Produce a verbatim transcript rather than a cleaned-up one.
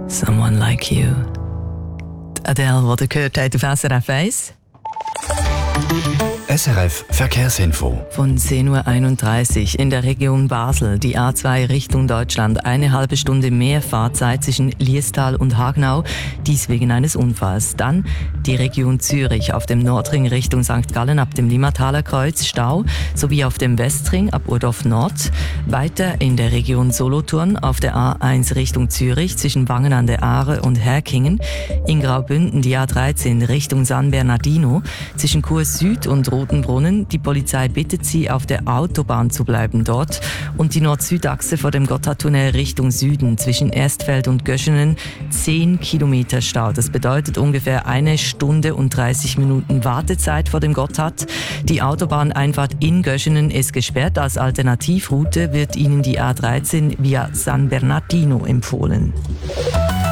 Someone Like You. Adele, die ihr gehört habt auf S R F eins. S R F Verkehrsinfo. Von zehn Uhr einunddreißig in der Region Basel, die A zwei Richtung Deutschland. Eine halbe Stunde mehr Fahrzeit zwischen Liestal und Hagenau, dies wegen eines Unfalls. Dann die Region Zürich auf dem Nordring Richtung Sankt Gallen ab dem Limmataler Kreuz, Stau, sowie auf dem Westring ab Urdorf Nord. Weiter in der Region Solothurn auf der A eins Richtung Zürich zwischen Wangen an der Aare und Herkingen. In Graubünden die A dreizehn Richtung San Bernardino zwischen Chur Süd und Rotenbrunnen. Die Polizei bittet Sie, auf der Autobahn zu bleiben dort. Und die Nord-Süd-Achse vor dem Gotthardtunnel Richtung Süden zwischen Erstfeld und Göschenen zehn Kilometer Stau. Das bedeutet ungefähr eine Stunde und dreißig Minuten Wartezeit vor dem Gotthard. Die Autobahneinfahrt in Göschenen ist gesperrt. Als Alternativroute wird Ihnen die A dreizehn via San Bernardino empfohlen.